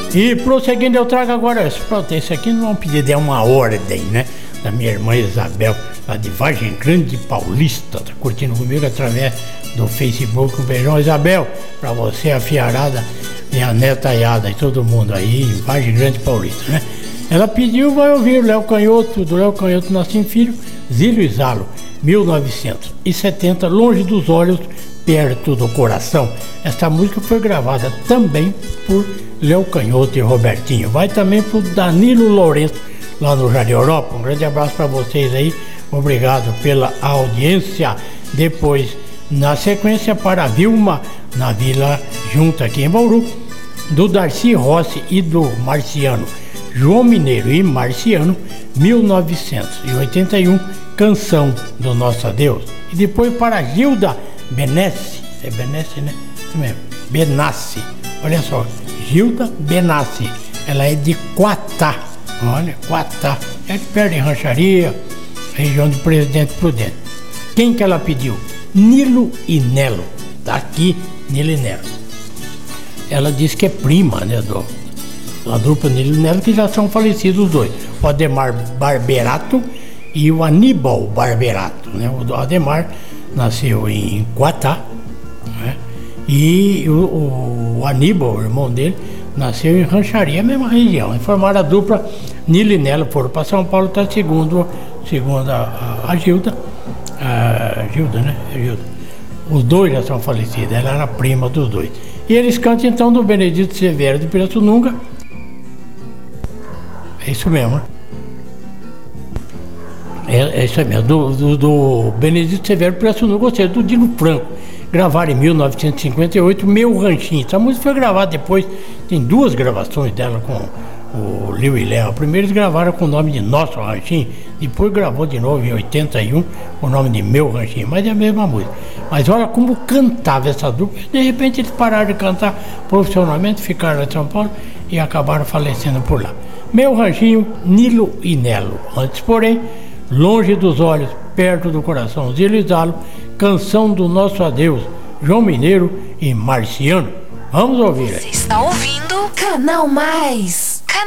E prosseguindo, eu trago agora esse aqui não vamos pedir, é uma ordem, né? Da minha irmã Isabel, lá de Vargem Grande Paulista, tá curtindo comigo através do Facebook. Um beijão, Isabel, pra você, a fiarada e a neta Iada e todo mundo aí em Vargem Grande Paulista, né? Ela pediu, vai ouvir Léo Canhoto, do Léo Canhoto Nassim Filho, Zílio e Zalo, 1970, Longe dos Olhos, Perto do Coração. Esta música foi gravada também por Léo Canhoto e Robertinho. Vai também pro Danilo Lourenço, lá no Jardim Europa. Um grande abraço para vocês aí, obrigado pela audiência. Depois, na sequência, para a Vilma, na Vila Junta, aqui em Bauru, do Darcy Rossi e do Marciano, João Mineiro e Marciano, 1981, Canção do Nosso Adeus. E depois para a Gilda Benassi, é Benassi, né? Isso mesmo, Benassi, olha só, Gilda Benassi, ela é de Quatá, olha, Quatá, é de perto de Rancharia, região de Presidente Prudente. Quem que ela pediu? Nilo e Nelo, tá aqui, Nilo e Nelo. Ela disse que é prima, né, da dupla Nilo e Nelo, que já são falecidos os dois, o Ademar Barberato e o Aníbal Barberato, né? O Ademar nasceu em Quatá, né? E o Aníbal, o irmão dele, nasceu em Rancharia, a mesma região. E formaram a dupla Nilo e Nelo, foram para São Paulo, tá segundo a Gilda, né? Gilda. Os dois já são falecidos, ela era prima dos dois. E eles cantam então do Benedito Severo de Pirassununga. É isso mesmo, né? É isso aí mesmo, do Benedito Severo de Pirassununga, ou seja, do Dino Franco. Gravaram em 1958, Meu Ranchinho. Essa música foi gravada depois, tem duas gravações dela com o Liu e Léo. Primeiro eles gravaram com o nome de Nosso Ranchinho, depois gravou de novo em 81 com o nome de Meu Ranchinho, mas é a mesma música. Mas olha como cantava essa dupla. De repente eles pararam de cantar profissionalmente, ficaram em São Paulo e acabaram falecendo por lá. Meu Ranchinho, Nilo e Nelo. Antes, porém, Longe dos Olhos, Perto do Coração, Zílio e Zalo, Canção do Nosso Adeus, João Mineiro e Marciano. Vamos ouvir aí. Você está ouvindo Canal Mais.